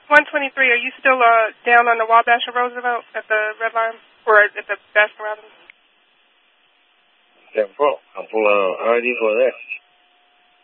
123, are you still down on the Wabash and Roosevelt at the Red Line? Or at the Baskin Robbins? I'm full. I'm full already for that.